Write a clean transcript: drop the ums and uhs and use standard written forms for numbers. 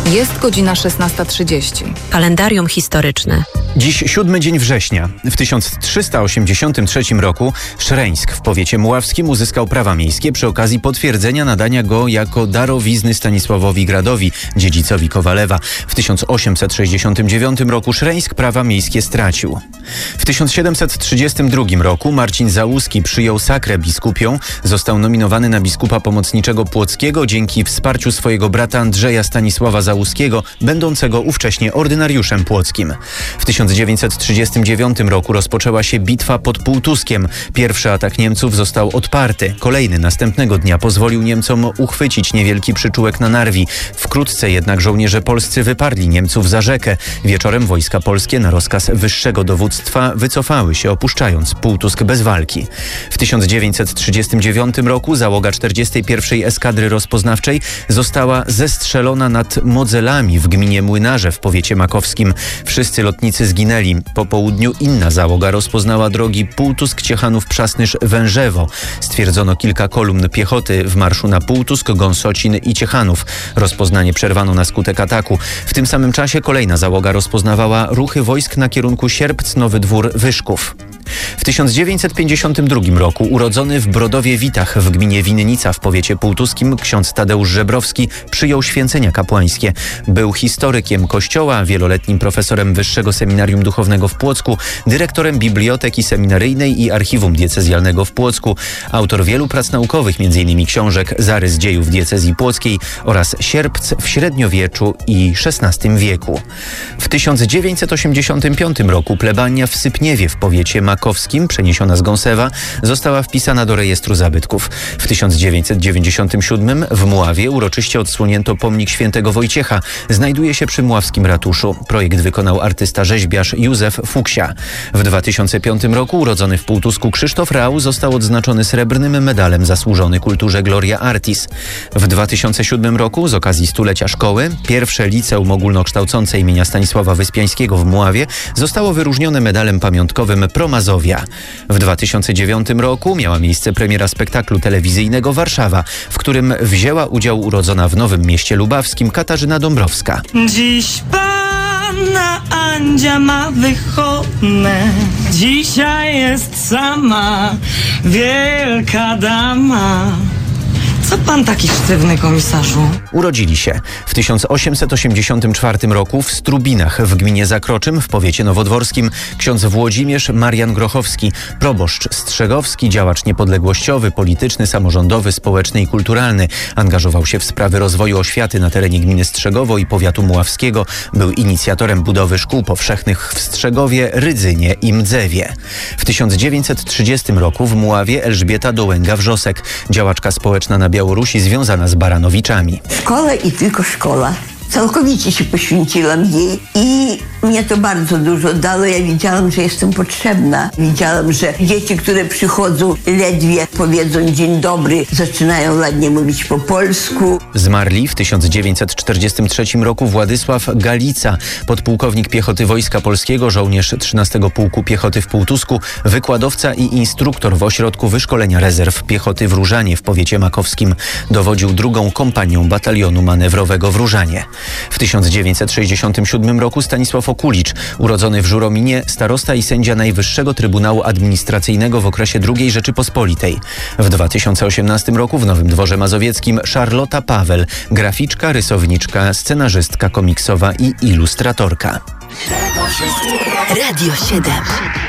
Jest godzina 16:30. Kalendarium historyczne. Dziś 7 dzień września. W 1383 roku Szreńsk w powiecie muławskim uzyskał prawa miejskie przy okazji potwierdzenia nadania go jako darowizny Stanisławowi Gradowi, dziedzicowi Kowalewa. W 1869 roku Szreńsk prawa miejskie stracił. W 1732 roku Marcin Załuski przyjął sakrę biskupią. Został nominowany na biskupa pomocniczego płockiego dzięki wsparciu swojego brata Andrzeja Stanisława Załuskiego, będącego ówcześnie ordynariuszem płockim. W 1939 roku rozpoczęła się bitwa pod Półtuskiem. Pierwszy atak Niemców został odparty. Kolejny następnego dnia pozwolił Niemcom uchwycić niewielki przyczółek na Narwi. Wkrótce jednak żołnierze polscy wyparli Niemców za rzekę. Wieczorem wojska polskie na rozkaz wyższego dowództwa wycofały się, opuszczając Półtusk bez walki. W 1939 roku załoga 41. Eskadry Rozpoznawczej została zestrzelona nad Modzelami w gminie Młynarze w powiecie makowskim. Wszyscy lotnicy zginęli. Po południu inna załoga rozpoznała drogi Półtusk-Ciechanów-Przasnysz-Wężewo. Stwierdzono kilka kolumn piechoty w marszu na Półtusk, Gąsocin i Ciechanów. Rozpoznanie przerwano na skutek ataku. W tym samym czasie kolejna załoga rozpoznawała ruchy wojsk na kierunku Sierpc-Nowy Dwór-Wyszków. W 1952 roku urodzony w Brodowie-Witach w gminie Winnica w powiecie półtuskim ksiądz Tadeusz Żebrowski przyjął święcenia kapłańskie. Był historykiem kościoła, wieloletnim profesorem Wyższego Seminarium Duchownego w Płocku, dyrektorem Biblioteki Seminaryjnej i Archiwum Diecezjalnego w Płocku, autor wielu prac naukowych, m.in. książek Zarys dziejów diecezji płockiej oraz Sierpc w średniowieczu i XVI wieku. W 1985 roku plebania w Sypniewie w powiecie makowskim, przeniesiona z Gąsewa, została wpisana do rejestru zabytków. W 1997 w Muławie uroczyście odsłonięto pomnik świętego Wojciecha. Znajduje się przy muławskim ratuszu. Projekt wykonał artysta-rzeźbiarz Józef Fuksia. W 2005 roku urodzony w Półtusku Krzysztof Rau został odznaczony srebrnym medalem zasłużony kulturze Gloria Artis. W 2007 roku z okazji stulecia szkoły pierwsze liceum ogólnokształcące imienia Stanisława Wyspiańskiego w Muławie zostało wyróżnione medalem pamiątkowym Promazowia. W 2009 roku miała miejsce premiera spektaklu telewizyjnego Warszawa, w którym wzięła udział urodzona w Nowym Mieście Lubawskim Katarzyna Dąbrowska. Dziś panna Andzia ma wychodne, dzisiaj jest sama wielka dama. Co pan taki sztywny, komisarzu? Urodzili się w 1884 roku w Strubinach w gminie Zakroczym w powiecie nowodworskim ksiądz Włodzimierz Marian Grochowski, proboszcz strzegowski, działacz niepodległościowy, polityczny, samorządowy, społeczny i kulturalny. Angażował się w sprawy rozwoju oświaty na terenie gminy Strzegowo i powiatu muławskiego. Był inicjatorem budowy szkół powszechnych w Strzegowie, Rydzynie i Mdzewie. W 1930 roku w Muławie Elżbieta Dołęga-Wrzosek, działaczka społeczna na Białorusi związana z Baranowiczami. Szkoła i tylko szkoła. Całkowicie się poświęciłam jej i mnie to bardzo dużo dało. Ja widziałam, że jestem potrzebna. Widziałam, że dzieci, które przychodzą, ledwie powiedzą dzień dobry, zaczynają ładnie mówić po polsku. Zmarli w 1943 roku Władysław Galica, podpułkownik piechoty Wojska Polskiego, żołnierz 13 Pułku Piechoty w Półtusku, wykładowca i instruktor w Ośrodku Wyszkolenia Rezerw Piechoty w Różanie w powiecie makowskim. Dowodził drugą kompanią batalionu manewrowego w Różanie. W 1967 roku Stanisław Okulicz, urodzony w Żurominie, starosta i sędzia Najwyższego Trybunału Administracyjnego w okresie II Rzeczypospolitej. W 2018 roku w Nowym Dworze Mazowieckim Szarlota Pawel, graficzka, rysowniczka, scenarzystka komiksowa i ilustratorka. Radio 7.